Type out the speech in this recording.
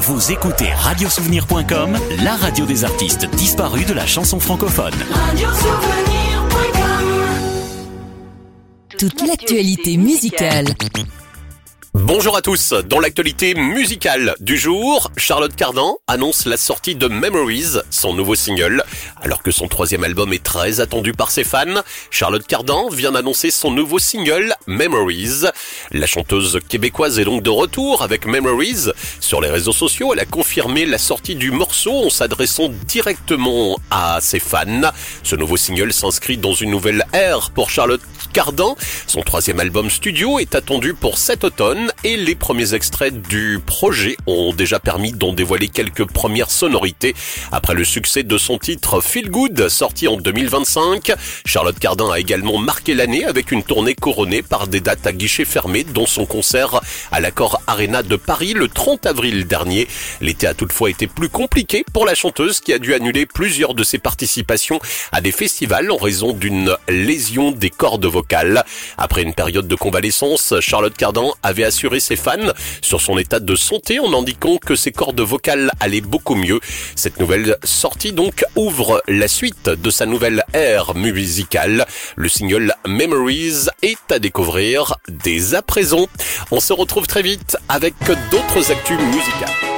Vous écoutez radiosouvenir.com, la radio des artistes disparus de la chanson francophone. Toute l'actualité musicale. Bonjour à tous. Dans l'actualité musicale du jour, Charlotte Cardin annonce la sortie de Memories, son nouveau single. Alors que son troisième album est très attendu par ses fans, Charlotte Cardin vient d'annoncer son nouveau single, Memories. La chanteuse québécoise est donc de retour avec Memories. Sur les réseaux sociaux, elle a confirmé la sortie du morceau en s'adressant directement à ses fans. Ce nouveau single s'inscrit dans une nouvelle ère pour Charlotte Cardin. Son troisième album studio est attendu pour cet automne et les premiers extraits du projet ont déjà permis d'en dévoiler quelques premières sonorités. Après le succès de son titre Feel Good, sorti en 2025, Charlotte Cardin a également marqué l'année avec une tournée couronnée par des dates à guichet fermé, dont son concert à l'Accor Arena de Paris le 30 avril dernier. L'été a toutefois été plus compliqué pour la chanteuse qui a dû annuler plusieurs de ses participations à des festivals en raison d'une lésion des cordes vocales. Après une période de convalescence, Charlotte Cardin avait assuré ses fans sur son état de santé en indiquant que ses cordes vocales allaient beaucoup mieux. Cette nouvelle sortie donc ouvre la suite de sa nouvelle ère musicale. Le single Memories est à découvrir dès à présent. On se retrouve très vite avec d'autres actus musicales.